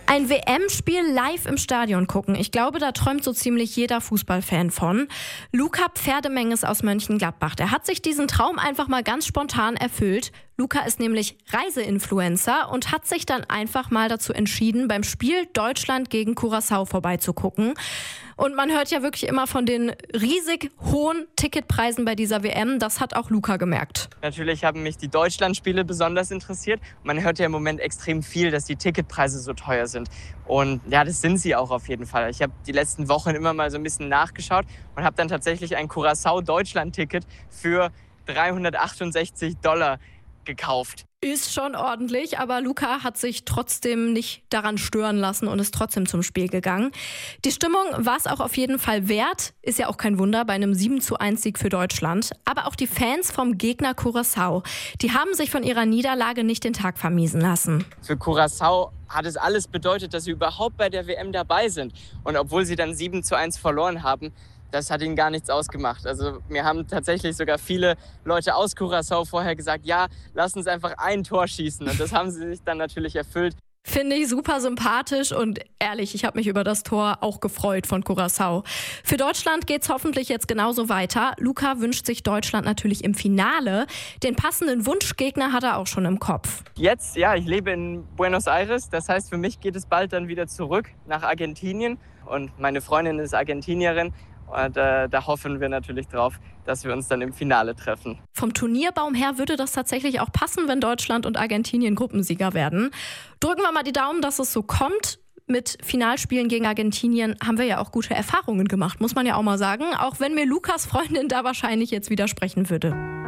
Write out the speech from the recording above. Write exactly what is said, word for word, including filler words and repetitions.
Ein W M-Spiel live im Stadion gucken. Ich glaube, da träumt so ziemlich jeder Fußballfan von. Luca Pferdemenges aus Mönchengladbach, der hat sich diesen Traum einfach mal ganz spontan erfüllt. Luca ist nämlich Reiseinfluencer und hat sich dann einfach mal dazu entschieden, beim Spiel Deutschland gegen Curaçao vorbeizugucken. Und man hört ja wirklich immer von den riesig hohen Ticketpreisen bei dieser W M. Das hat auch Luca gemerkt. Natürlich haben mich die Deutschlandspiele besonders interessiert. Man hört ja im Moment extrem viel, dass die Ticketpreise so teuer sind. Und ja, das sind sie auch auf jeden Fall. Ich habe die letzten Wochen immer mal so ein bisschen nachgeschaut und habe dann tatsächlich ein Curaçao-Deutschland-Ticket für dreihundertachtundsechzig Dollar gekauft. Ist schon ordentlich, aber Luca hat sich trotzdem nicht daran stören lassen und ist trotzdem zum Spiel gegangen. Die Stimmung war es auch auf jeden Fall wert, ist ja auch kein Wunder bei einem sieben zu eins Sieg für Deutschland. Aber auch die Fans vom Gegner Curaçao, die haben sich von ihrer Niederlage nicht den Tag vermiesen lassen. Für Curaçao hat es alles bedeutet, dass sie überhaupt bei der W M dabei sind. Und obwohl sie dann sieben zu eins verloren haben, das hat ihnen gar nichts ausgemacht. Also mir haben tatsächlich sogar viele Leute aus Curaçao vorher gesagt, ja, lass uns einfach ein Tor schießen. Und das haben sie sich dann natürlich erfüllt. Finde ich super sympathisch und ehrlich, ich habe mich über das Tor auch gefreut von Curaçao. Für Deutschland geht's hoffentlich jetzt genauso weiter. Luca wünscht sich Deutschland natürlich im Finale. Den passenden Wunschgegner hat er auch schon im Kopf. Jetzt, ja, ich lebe in Buenos Aires. Das heißt, für mich geht es bald dann wieder zurück nach Argentinien. Und meine Freundin ist Argentinierin. Und äh, da hoffen wir natürlich drauf, dass wir uns dann im Finale treffen. Vom Turnierbaum her würde das tatsächlich auch passen, wenn Deutschland und Argentinien Gruppensieger werden. Drücken wir mal die Daumen, dass es so kommt. Mit Finalspielen gegen Argentinien haben wir ja auch gute Erfahrungen gemacht, muss man ja auch mal sagen. Auch wenn mir Lukas Freundin da wahrscheinlich jetzt widersprechen würde.